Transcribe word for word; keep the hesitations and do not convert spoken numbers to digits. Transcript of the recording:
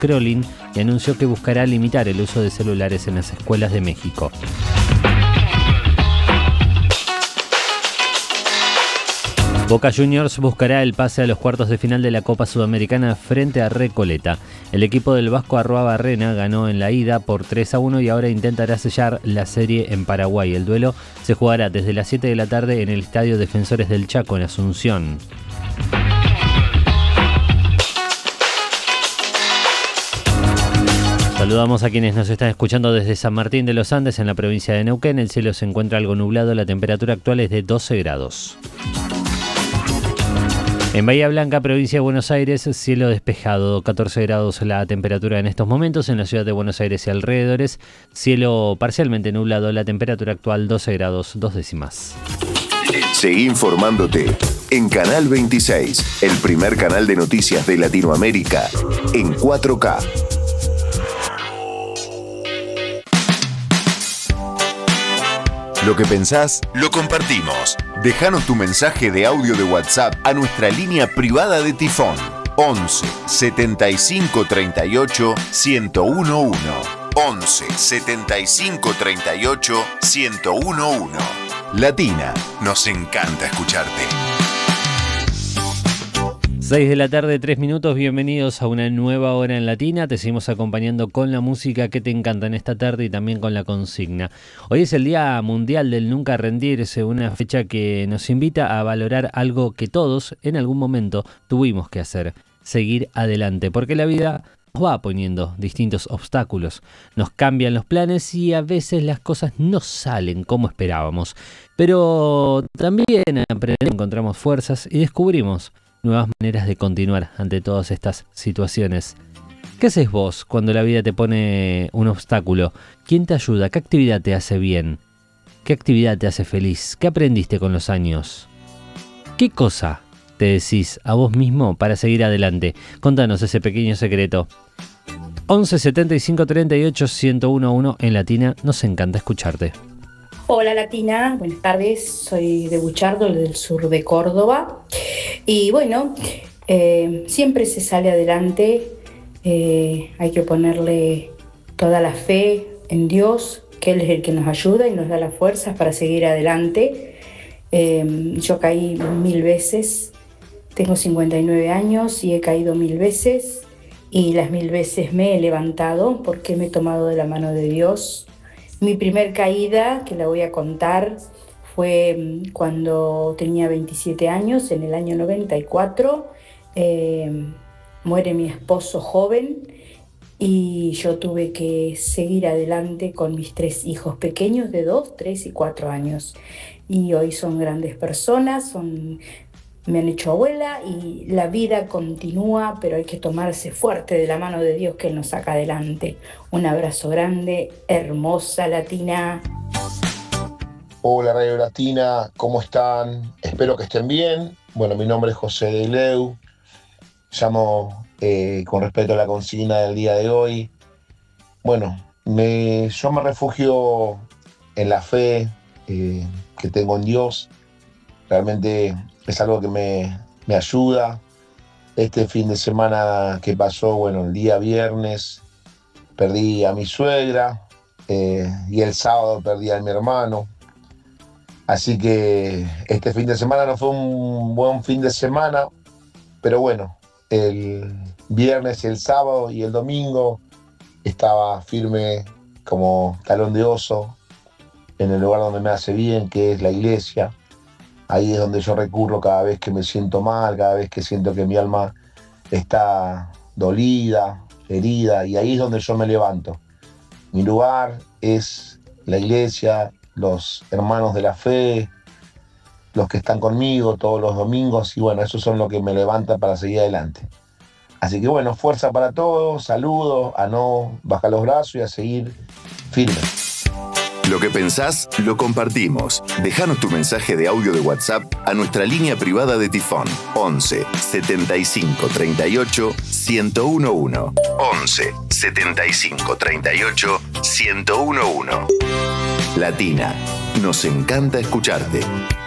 Crolin y anunció que buscará limitar el uso de celulares en las escuelas de México. Boca Juniors buscará el pase a los cuartos de final de la Copa Sudamericana frente a Recoleta. El equipo del Vasco Arruabarrena ganó en la ida por tres a uno y ahora intentará sellar la serie en Paraguay. El duelo se jugará desde las siete de la tarde en el Estadio Defensores del Chaco en Asunción. Saludamos a quienes nos están escuchando desde San Martín de los Andes en la provincia de Neuquén. El cielo se encuentra algo nublado, la temperatura actual es de doce grados. En Bahía Blanca, provincia de Buenos Aires, cielo despejado, catorce grados la temperatura en estos momentos. En la ciudad de Buenos Aires y alrededores, cielo parcialmente nublado, la temperatura actual doce grados, dos décimas. Seguí informándote en Canal veintiséis, el primer canal de noticias de Latinoamérica, en cuatro K. Lo que pensás, lo compartimos. Déjanos tu mensaje de audio de WhatsApp a nuestra línea privada de Tifón. once setenta y cinco treinta y ocho ciento uno. once setenta y cinco treinta y ocho ciento uno. Latina, nos encanta escucharte. seis de la tarde, tres minutos, bienvenidos a una nueva hora en Latina. Te seguimos acompañando con la música que te encanta en esta tarde y también con la consigna. Hoy es el Día Mundial del Nunca Rendirse, una fecha que nos invita a valorar algo que todos en algún momento tuvimos que hacer, seguir adelante, porque la vida nos va poniendo distintos obstáculos, nos cambian los planes y a veces las cosas no salen como esperábamos. Pero también aprendemos, encontramos fuerzas y descubrimos nuevas maneras de continuar ante todas estas situaciones. ¿Qué haces vos cuando la vida te pone un obstáculo? ¿Quién te ayuda? ¿Qué actividad te hace bien? ¿Qué actividad te hace feliz? ¿Qué aprendiste con los años? ¿Qué cosa te decís a vos mismo para seguir adelante? Contanos ese pequeño secreto. once setenta y cinco treinta y ocho ciento uno en Latina, nos encanta escucharte. Hola Latina, buenas tardes, soy de Buchardo, del sur de Córdoba. Y bueno, eh, siempre se sale adelante, eh, hay que ponerle toda la fe en Dios, que Él es el que nos ayuda y nos da las fuerzas para seguir adelante. Eh, yo caí mil veces, tengo cincuenta y nueve años y he caído mil veces y las mil veces me he levantado porque me he tomado de la mano de Dios. Mi primer caída, que la voy a contar, fue cuando tenía veintisiete años, en el año noventa y cuatro. Eh, muere mi esposo joven y yo tuve que seguir adelante con mis tres hijos pequeños de dos, tres y cuatro años. Y hoy son grandes personas, son, me han hecho abuela y la vida continúa, pero hay que tomarse fuerte de la mano de Dios que Él nos saca adelante. Un abrazo grande, hermosa Latina. Hola Radio Latina, ¿cómo están? Espero que estén bien. Bueno, mi nombre es José de Leu. Llamo eh, con respecto a la consigna del día de hoy. Bueno, me, yo me refugio en la fe eh, que tengo en Dios. Realmente es algo que me, me ayuda. Este fin de semana que pasó, bueno, el día viernes perdí a mi suegra eh, y el sábado perdí a mi hermano. Así que este fin de semana no fue un buen fin de semana, pero bueno, el viernes y el sábado y el domingo estaba firme como talón de oso en el lugar donde me hace bien, que es la iglesia. Ahí es donde yo recurro cada vez que me siento mal, cada vez que siento que mi alma está dolida, herida, y ahí es donde yo me levanto. Mi lugar es la iglesia, los hermanos de la fe, los que están conmigo todos los domingos, y bueno, esos son los que me levantan para seguir adelante. Así que bueno, fuerza para todos, saludos, a no bajar los brazos y a seguir firmes. Lo que pensás, lo compartimos. Déjanos tu mensaje de audio de WhatsApp a nuestra línea privada de Tifón. once setenta y cinco treinta y ocho ciento uno. once setenta y cinco treinta y ocho ciento uno. Latina, nos encanta escucharte.